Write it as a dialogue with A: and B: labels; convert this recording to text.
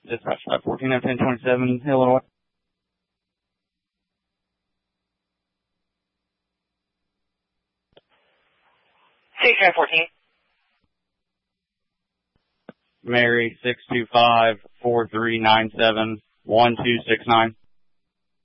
A: Dispatch 514 at 1027, Illinois.
B: Station 14.
A: Mary 625-4397-1269.